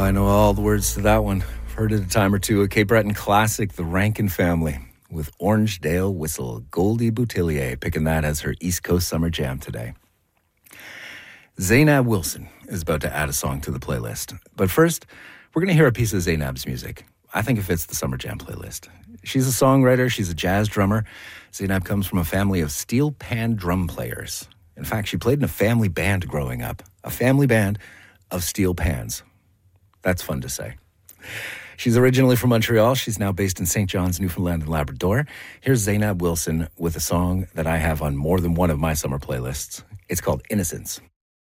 I know all the words to that one. I've heard it a time or two. A Cape Breton classic, The Rankin Family, with Orangedale Whistle. Goldie Boutillier picking that as her East Coast Summer Jam today. Zainab Wilson is about to add a song to the playlist. But first, we're going to hear a piece of Zainab's music. I think it fits the Summer Jam playlist. She's a songwriter. She's a jazz drummer. Zainab comes from a family of steel pan drum players. In fact, she played in a family band growing up. A family band of steel pans. That's fun to say. She's originally from Montreal. She's now based in St. John's, Newfoundland and Labrador. Here's Zainab Wilson with a song that I have on more than one of my summer playlists. It's called Innocence.